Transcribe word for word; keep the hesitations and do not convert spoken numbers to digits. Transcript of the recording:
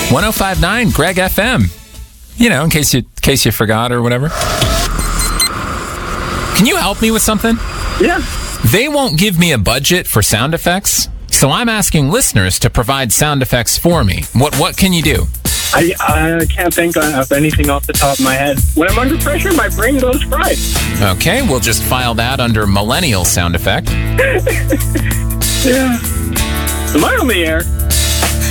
one oh five point nine Greg F M. You know, in case you, in case you forgot or whatever. Can you help me with something? Yeah. They won't give me a budget for sound effects, so I'm asking listeners to provide sound effects for me. What what can you do? I, I can't think of anything off the top of my head. When I'm under pressure, my brain goes fried. Okay, we'll just file that under millennial sound effect. Yeah. Am I on the air?